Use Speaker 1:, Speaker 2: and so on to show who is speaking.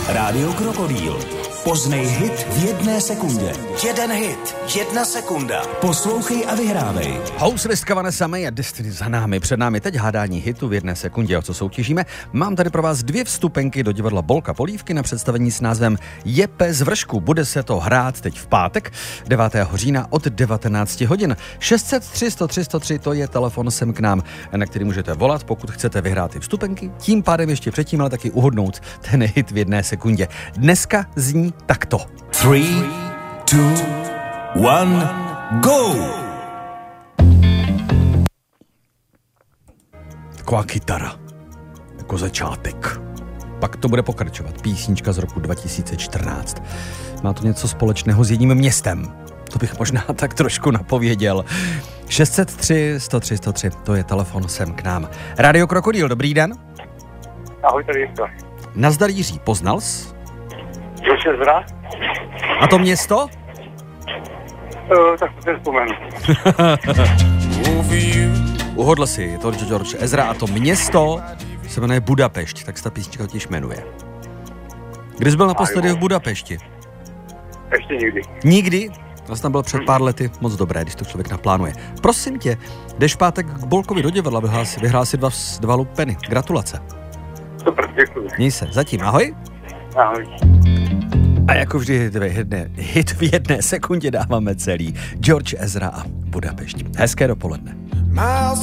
Speaker 1: Rádio Krokodýl. Poznej hit v 1 sekundě. Jeden hit, 1 sekunda. Poslouchej a vyhrávej.
Speaker 2: Houslist Vanessa May a Destiny za námi. Před námi teď hádání hitu v 1 sekundě. O co soutěžíme? Mám tady pro vás 2 vstupenky do divadla Bolka Polívky na představení s názvem Je pes v vršku. Bude se to hrát teď v pátek 9. října od 19 hodin. 603 103 103, to je telefon sem k nám, na který můžete volat, pokud chcete vyhrát ty vstupenky. Tím pádem ještě předtím, ale taky uhodnout ten hit v 1 sekundě. Dneska zní takto.
Speaker 1: 3, 2, 1, go!
Speaker 2: Taková kytara, jako začátek. Pak to bude pokračovat. Písnička z roku 2014. Má to něco společného s jedním městem. To bych možná tak trošku napověděl. 603 103 103, to je telefon sem k nám. Rádio Krokodýl, dobrý den.
Speaker 3: Ahoj, tady Jiřka.
Speaker 2: Nazdar Jiří, poznal jsi?
Speaker 3: George Ezra?
Speaker 2: A to město?
Speaker 3: Tak to si vzpomenu.
Speaker 2: Uhodl si, je to George Ezra a to město se jmenuje Budapešť, tak se ta písnička totiž jmenuje. Kdy jsi byl naposledy v Budapešti?
Speaker 3: Ještě nikdy.
Speaker 2: Nikdy? Já jsem tam byl před pár lety, moc dobré, když to člověk naplánuje. Prosím tě, jdeš v pátek k Bolkovi do divadla, vyhrál si dva lupeny. Gratulace.
Speaker 3: Super, děkuji.
Speaker 2: Měj se, zatím, ahoj.
Speaker 3: Ahoj.
Speaker 2: A jako vždy hit v 1 sekundě dáváme celý. George Ezra a Budapešť. Hezké dopoledne.